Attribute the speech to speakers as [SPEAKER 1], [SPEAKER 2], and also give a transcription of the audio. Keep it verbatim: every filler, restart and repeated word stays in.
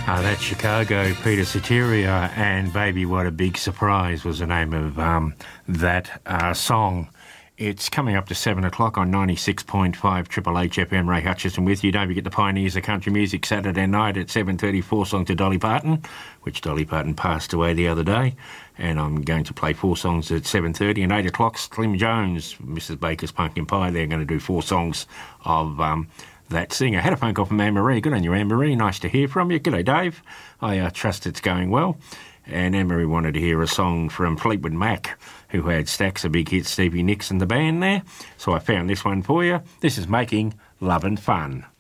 [SPEAKER 1] Uh, that's Chicago, Peter Cetera, and Baby What a Big Surprise was the name of um, that uh, song. It's coming up to seven o'clock on ninety-six point five Triple H F M. Ray Hutchison with you. Don't forget the Pioneers of Country Music Saturday night at seven thirty, four songs to Dolly Parton, which Dolly Parton passed away the other day. And I'm going to play four songs at seven thirty, and eight o'clock, Slim Jones, Missus Baker's Pumpkin Pie. They're going to do four songs of um, that singer. I had a phone call from Anne-Marie. Good on you, Anne-Marie. Nice to hear from you. G'day, Dave. I uh, trust it's going well. And Anne-Marie wanted to hear a song from Fleetwood Mac, who had stacks of big hits, Stevie Nicks and the band there. So I found this one for you. This is Making Lovin' Fun.